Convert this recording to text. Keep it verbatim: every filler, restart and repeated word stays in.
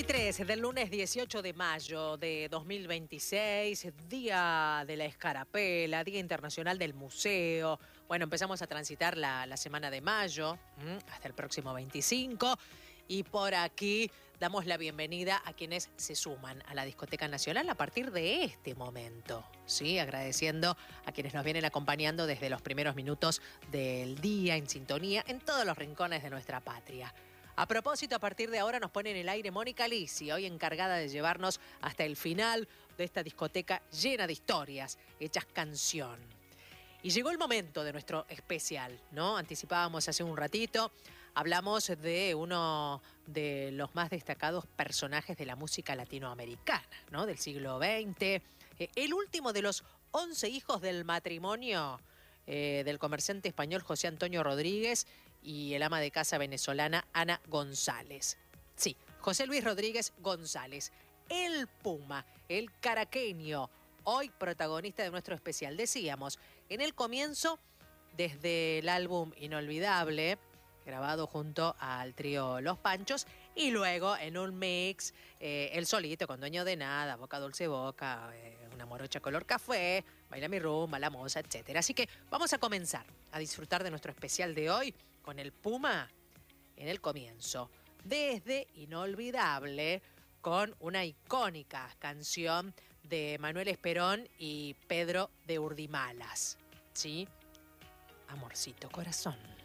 veintitrés del lunes dieciocho de mayo de dos mil veintiséis, Día de la Escarapela, Día Internacional del Museo. Bueno, empezamos a transitar la, la semana de mayo, ¿m? hasta el próximo veinticinco. Y por aquí damos la bienvenida a quienes se suman a la Discoteca Nacional a partir de este momento, ¿sí? Agradeciendo a quienes nos vienen acompañando desde los primeros minutos del día, en sintonía, en todos los rincones de nuestra patria. A propósito, a partir de ahora nos pone en el aire Mónica Lisi, hoy encargada de llevarnos hasta el final de esta discoteca llena de historias, hechas canción. Y llegó el momento de nuestro especial, ¿no? Anticipábamos hace un ratito, hablamos de uno de los más destacados personajes de la música latinoamericana, ¿no? Del siglo veinte, eh, el último de los once hijos del matrimonio eh, del comerciante español José Antonio Rodríguez y el ama de casa venezolana Ana González. Sí, José Luis Rodríguez González, el Puma, el caraqueño, hoy protagonista de nuestro especial. Decíamos, en el comienzo, desde el álbum Inolvidable, grabado junto al trío Los Panchos, y luego en un mix, eh, él solito, con Dueño de Nada, Boca Dulce Boca, eh, Una Morocha Color Café, Baila mi rumba, La Moza, etcétera. Así que vamos a comenzar a disfrutar de nuestro especial de hoy con el Puma en el comienzo. Desde Inolvidable, con una icónica canción de Manuel Esperón y Pedro de Urdimalas, ¿sí? Amorcito Corazón.